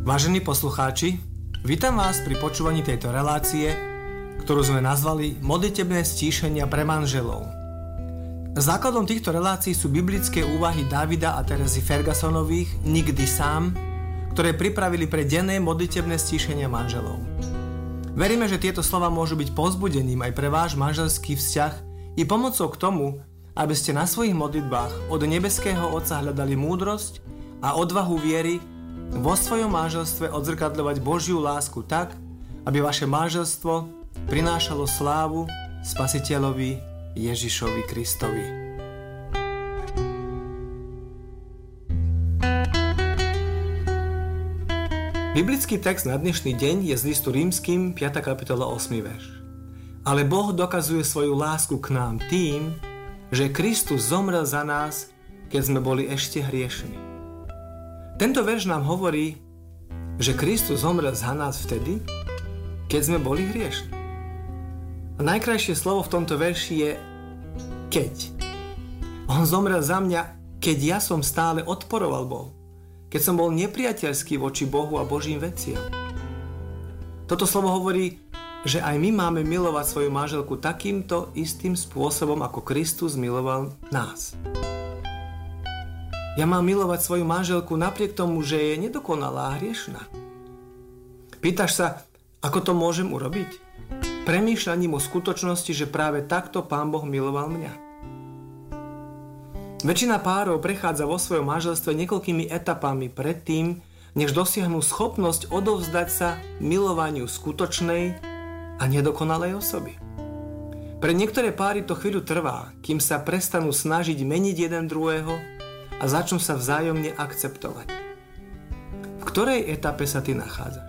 Vážení poslucháči, vítam vás pri počúvaní tejto relácie, ktorú sme nazvali Modlitebné stíšenia pre manželov. Základom týchto relácií sú biblické úvahy Davida a Terezy Fergusonových Nikdy sám, ktoré pripravili pre denné modlitebné stíšenia manželov. Veríme, že tieto slova môžu byť povzbudením aj pre váš manželský vzťah i pomocou k tomu, aby ste na svojich modlitbách od nebeského Otca hľadali múdrosť a odvahu viery vo svojom manželstve odzrkadľovať Božiu lásku tak, aby vaše manželstvo prinášalo slávu Spasiteľovi Ježišovi Kristovi. Biblický text na dnešný deň je z listu Rímskym, 5. kapitola, 8. verš. Ale Boh dokazuje svoju lásku k nám tým, že Kristus zomrel za nás, keď sme boli ešte hriešni. Tento verš nám hovorí, že Kristus zomrel za nás vtedy, keď sme boli hriešni. A najkrajšie slovo v tomto verši je keď. On zomrel za mňa, keď ja som stále odporoval Bohu. Keď som bol nepriateľský voči Bohu a Božím veciam. Toto slovo hovorí, že aj my máme milovať svoju manželku takýmto istým spôsobom, ako Kristus miloval nás. Ja mám milovať svoju manželku napriek tomu, že je nedokonalá a hriešna. Pýtaš sa, ako to môžem urobiť? Premýšľaním o skutočnosti, že práve takto Pán Boh miloval mňa. Väčšina párov prechádza vo svojom manželstve niekoľkými etapami predtým, než dosiahnu schopnosť odovzdať sa milovaniu skutočnej a nedokonalej osoby. Pre niektoré páry to chvíľu trvá, kým sa prestanú snažiť meniť jeden druhého a začnú sa vzájomne akceptovať. V ktorej etape sa ty nachádzaš?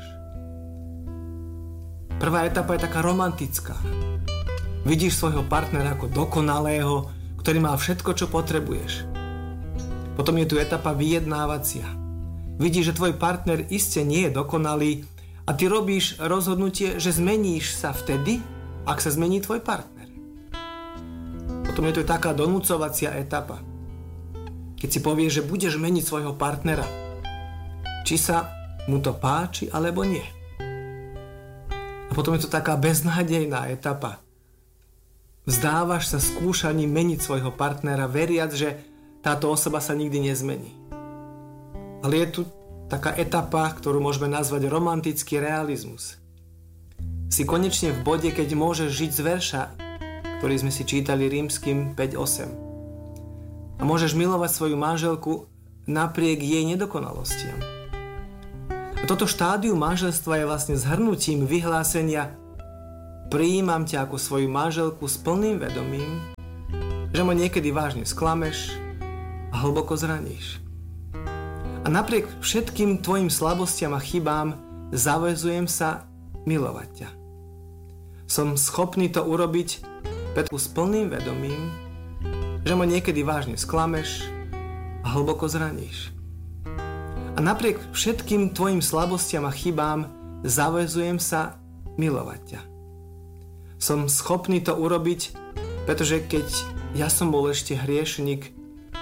Prvá etapa je taká romantická. Vidíš svojho partnera ako dokonalého, ktorý má všetko, čo potrebuješ. Potom je tu etapa vyjednávacia. Vidíš, že tvoj partner iste nie je dokonalý a ty robíš rozhodnutie, že zmeníš sa vtedy, ak sa zmení tvoj partner. Potom je tu taká donúcovacia etapa. Keď si povieš, že budeš meniť svojho partnera, či sa mu to páči, alebo nie. A potom je tu taká beznádejná etapa. Vzdávaš sa skúšaním meniť svojho partnera, veriac, že táto osoba sa nikdy nezmení. Ale je tu taká etapa, ktorú môžeme nazvať romantický realizmus. Si konečne v bode, keď môžeš žiť z verša, ktorý sme si čítali Rímskym 5.8. A môžeš milovať svoju manželku napriek jej nedokonalostiam. A toto štádium manželstva je vlastne zhrnutím vyhlásenia prijímam ťa ako svoju manželku s plným vedomím, že ma niekedy vážne sklameš a hlboko zraníš. A napriek všetkým tvojim slabostiam a chybám zaväzujem sa milovať ťa. Som schopný to urobiť s plným vedomím, že ma niekedy vážne sklameš a hlboko zraníš. A napriek všetkým tvojim slabostiam a chybám zaväzujem sa milovať ťa. Som schopný to urobiť, pretože keď ja som bol ešte hriešnik,